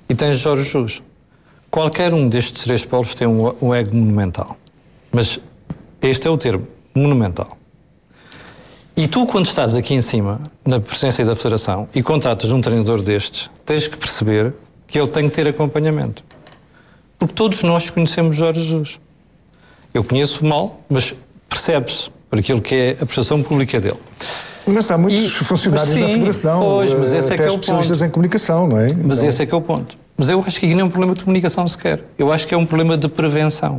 e tens Jorge Jesus. Qualquer um destes três polos tem um ego monumental. Mas este é o termo, monumental. E tu, quando estás aqui em cima, na presidência da Federação, e contratas um treinador destes, tens que perceber que ele tem que ter acompanhamento. Porque todos nós conhecemos Jorge Jesus. Eu conheço mal, mas percebe-se por aquilo que é a prestação pública dele. Mas há muitos funcionários da Federação, mas esse é que é o especialistas em comunicação, não é? Mas esse é que é o ponto. Mas eu acho que aqui não é um problema de comunicação sequer. Eu acho que é um problema de prevenção.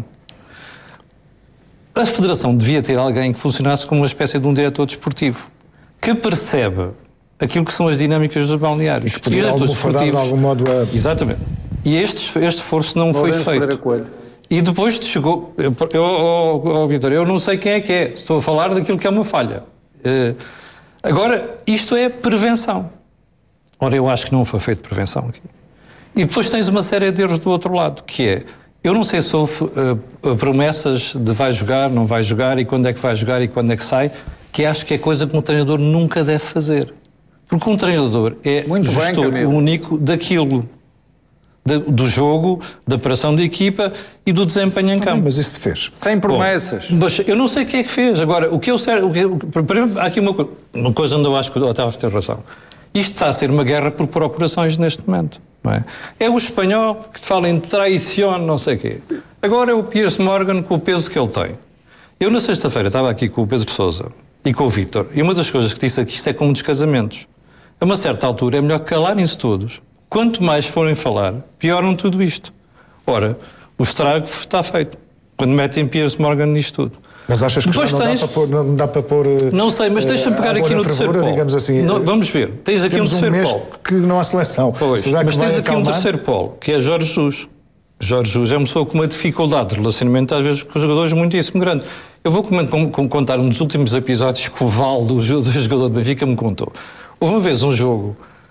A Federação devia ter alguém que funcionasse como uma espécie de um diretor desportivo, que percebe aquilo que são as dinâmicas dos balneários. Que podia de algum modo a... Exatamente. E este esforço não foi feito. E depois chegou... Vitor, eu não sei quem é que é. Estou a falar daquilo que é uma falha. Agora, isto é prevenção. Ora, eu acho que não foi feito prevenção aqui. E depois tens uma série de erros do outro lado, que é... Eu não sei se houve promessas de vai jogar, não vai jogar, e quando é que vai jogar e quando é que sai, que acho que é coisa que um treinador nunca deve fazer. Porque um treinador é gestor único daquilo. Do jogo, da operação de equipa e do desempenho em campo. Mas isso se fez. Sem promessas. Bom, mas eu não sei quem é que fez. Agora, o que eu sei... Há aqui uma coisa onde eu acho que o Otávio tem razão. Isto está a ser uma guerra por procurações neste momento. Não é? É o espanhol que fala em traição, não sei o quê. Agora é o Piers Morgan com o peso que ele tem. Eu, na sexta-feira, estava aqui com o Pedro Sousa e com o Vítor, e uma das coisas que disse aqui, isto é como dos casamentos. A uma certa altura é melhor calarem-se todos. Quanto mais forem falar, pioram tudo isto. Ora, o estrago está feito. Quando metem Piers Morgan nisto tudo. Mas achas que não dá para pôr... Não sei, mas deixa-me pegar aqui no terceiro polo. Digamos assim, vamos ver. Tens aqui um terceiro polo. Que não há seleção. Pois, mas tens aqui um terceiro polo, que é Jorge Jesus. Jorge Jesus é uma pessoa com uma dificuldade de relacionamento, às vezes, com os jogadores muitíssimo grande. Eu vou contar um dos últimos episódios que o Valdo, o jogador do Benfica, me contou. Houve uma vez um jogo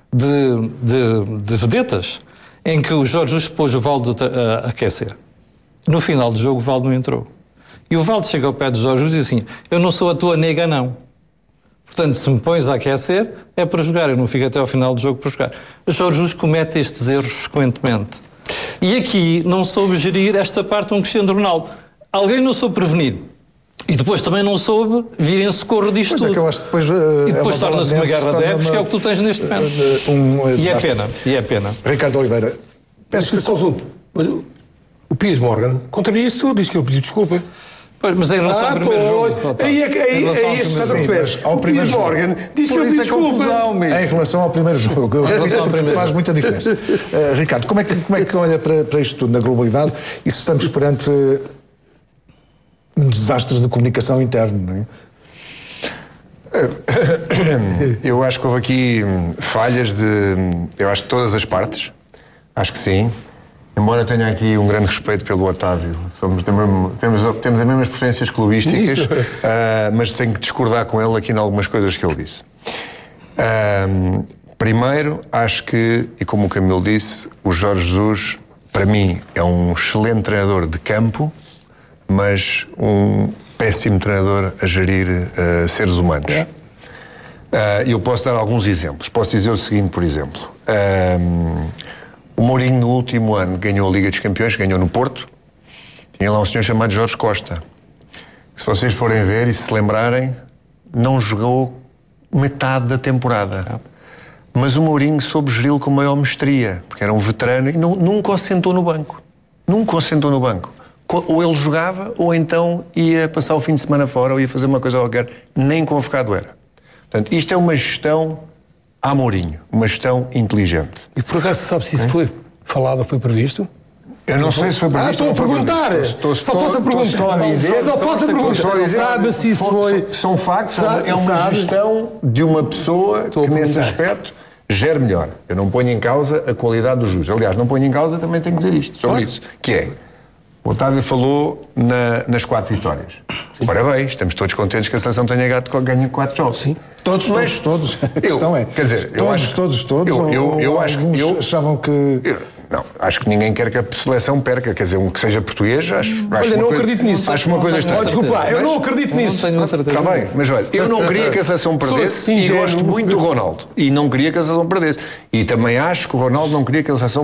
de vedetas em que o Jorge Jesus pôs o Valdo a aquecer. No final do jogo, o Valdo não entrou. E o Valdo chega ao pé de Jorge Jesus e diz assim: eu não sou a tua nega, não. Portanto, se me pões a aquecer, é para jogar. Eu não fico até ao final do jogo para jogar. O Jorge Jesus comete estes erros frequentemente. E aqui não soube gerir esta parte um Cristiano Ronaldo. Alguém não soube prevenir. E depois também não soube vir em socorro disto tudo. É que eu acho que depois, e depois torna-se uma guerra de egos, que é o que tu tens neste momento. E é pena. Ricardo Oliveira. Peço que consulte. Mas o Piers Morgan contraria isso tudo, diz que ele pediu desculpa. Pois, mas em relação ao primeiro jogo... O Piers Morgan diz que ele pediu desculpa. Em relação ao primeiro jogo. Faz muita diferença. Ricardo, como é que olha para isto tudo na globalidade e se estamos perante um desastre de comunicação interno, não é? Eu acho que houve aqui falhas eu acho que todas as partes. Acho que sim. Embora tenha aqui um grande respeito pelo Otávio, temos as mesmas preferências clubísticas, mas tenho que discordar com ele aqui em algumas coisas que ele disse. Primeiro, acho que, e como o Camilo disse, o Jorge Jesus, para mim, é um excelente treinador de campo, mas um péssimo treinador a gerir seres humanos. Eu posso dar alguns exemplos. Posso dizer o seguinte, por exemplo. O Mourinho, no último ano, ganhou a Liga dos Campeões, ganhou no Porto. Tinha lá um senhor chamado Jorge Costa. Se vocês forem ver e se lembrarem, não jogou metade da temporada. Mas o Mourinho soube geri-lo com maior mestria, porque era um veterano e nunca o sentou no banco. Nunca o sentou no banco. Ou ele jogava, ou então ia passar o fim de semana fora, ou ia fazer uma coisa qualquer. Nem convocado era. Portanto, isto é uma gestão a Mourinho, uma gestão inteligente. E por acaso sabe se isso foi falado ou foi previsto? Eu não sei se foi previsto. Estou a perguntar. Só posso perguntar. Sabe se isso foi... São factos. É uma gestão de uma pessoa que nesse aspecto gere melhor. Eu não ponho em causa a qualidade do juiz. Aliás, não ponho em causa, também tenho que dizer isto sobre isso. Que é, o Otávio falou nas 4 vitórias. Sim. Parabéns, estamos todos contentes que a seleção tenha ganho 4 jogos. Sim. Todos. A questão é... Quer dizer, todos. Eu acho que... achavam que... Não, acho que ninguém quer que a seleção perca. Quer dizer, que seja português, acho olha, não acredito nisso. Acho uma coisa estranha. Desculpa, eu não acredito nisso. Está bem, mas olha, eu não queria que a seleção perdesse e gosto muito do Ronaldo. E não queria que a seleção perdesse. E também acho que o Ronaldo não queria que a seleção